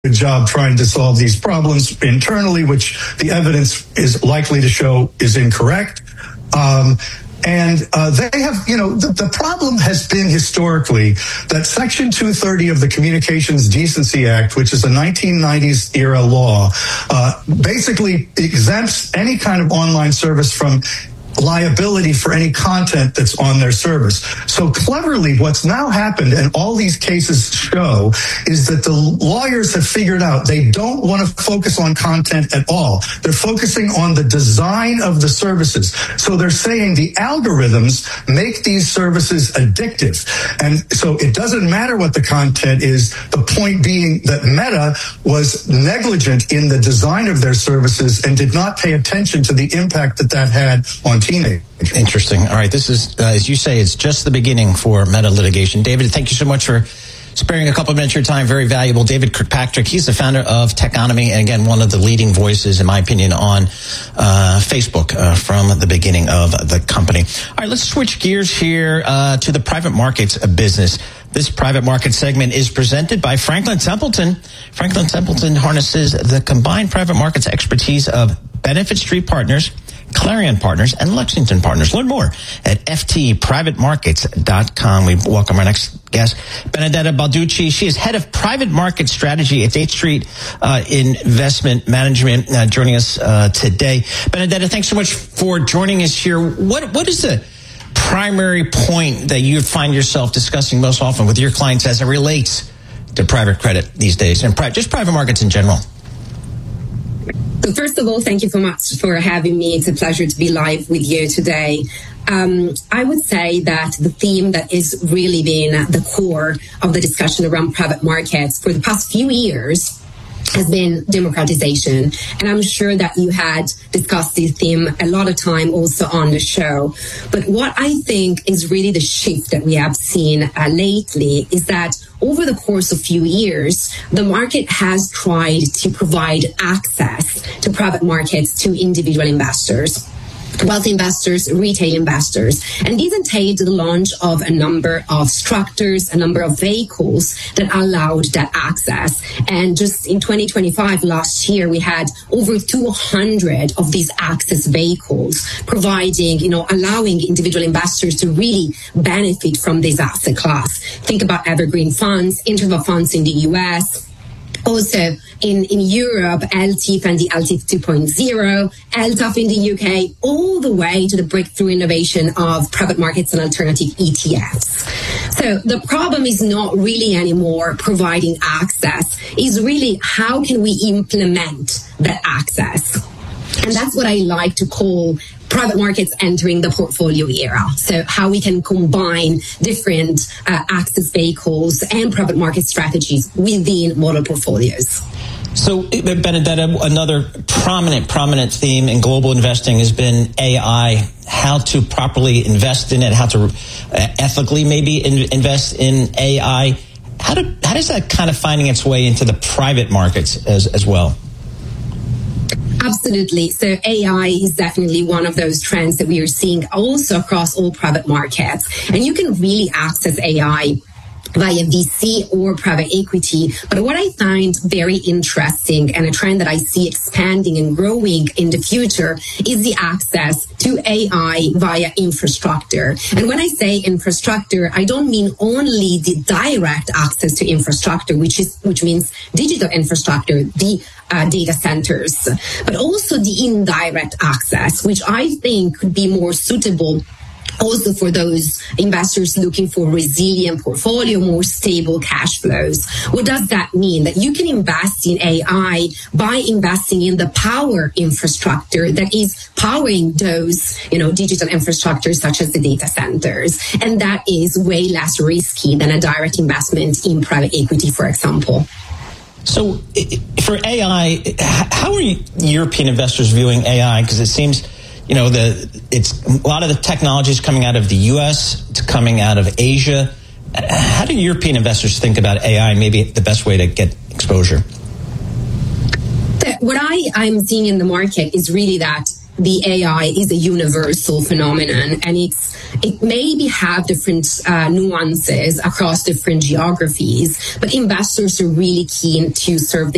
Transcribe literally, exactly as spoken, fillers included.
good job trying to solve these problems internally, which the evidence is likely to show is incorrect. Um, And uh, they have, you know, the, the problem has been historically that Section two thirty of the Communications Decency Act, which is a nineteen nineties era law, uh, basically exempts any kind of online service from liability for any content that's on their service. So cleverly, what's now happened, and all these cases show, is that the lawyers have figured out they don't want to focus on content at all. They're focusing on the design of the services. So they're saying the algorithms make these services addictive. And so it doesn't matter what the content is, the point being that Meta was negligent in the design of their services and did not pay attention to the impact that that had on teenagers. Interesting. All right. This is, uh, as you say, it's just the beginning for Meta litigation. David, thank you so much for sparing a couple of minutes of your time. Very valuable. David Kirkpatrick, he's the founder of Techonomy, and again, one of the leading voices, in my opinion, on uh, Facebook uh, from the beginning of the company. All right, let's switch gears here uh, to the private markets business. This private market segment is presented by Franklin Templeton. Franklin Templeton harnesses the combined private markets expertise of Benefit Street Partners, Clarion Partners, and Lexington Partners. Learn more at f t private markets dot com. We welcome our next guest, Benedetta Balducci. She is head of private market strategy at eighth Street uh, Investment Management, uh, joining us uh, today. Benedetta, thanks so much for joining us here. What What is the primary point that you find yourself discussing most often with your clients as it relates to private credit these days, and pri- just private markets in general? So first of all, thank you so much for having me. It's a pleasure to be live with you today. Um, I would say that the theme that is really been at the core of the discussion around private markets for the past few years has been democratization. And I'm sure that you had discussed this theme a lot of time also on the show. But what I think is really the shift that we have seen uh, lately is that over the course of a few years, the market has tried to provide access to private markets to individual investors, wealth investors, retail investors. And these entailed the launch of a number of structures, a number of vehicles that allowed that access. And just in twenty twenty-five, last year, we had over two hundred of these access vehicles providing, you know, allowing individual investors to really benefit from this asset class. Think about evergreen funds, interval funds in the U S, also in, in Europe, L T I F and the L T I F two point oh, L T A F in the U K, all the way to the breakthrough innovation of private markets and alternative E T Fs. So the problem is not really anymore providing access, is really how can we implement that access? And that's what I like to call private markets entering the portfolio era. So how we can combine different uh, access vehicles and private market strategies within model portfolios. So, Benedetta, another prominent, prominent theme in global investing has been A I, how to properly invest in it, how to uh, ethically maybe in, invest in A I. How, do, how does that kind of finding its way into the private markets as, as well? Absolutely. So A I is definitely one of those trends that we are seeing also across all private markets. And you can really access A I via V C or private equity. But what I find very interesting and a trend that I see expanding and growing in the future is the access to A I via infrastructure. And when I say infrastructure, I don't mean only the direct access to infrastructure, which is which means digital infrastructure, the uh, data centers, but also the indirect access, which I think could be more suitable also for those investors looking for resilient portfolio, more stable cash flows. What does that mean? That you can invest in A I by investing in the power infrastructure that is powering those, you know, digital infrastructures such as the data centers. And that is way less risky than a direct investment in private equity, for example. So for A I, how are European investors viewing A I? Because it seems, you know, the it's a lot of the technology is coming out of the U S, it's coming out of Asia. How do European investors think about A I? Maybe the best way to get exposure. What I, I'm seeing in the market is really that the A I is a universal phenomenon, and it's it maybe have different uh, nuances across different geographies, but investors are really keen to serve the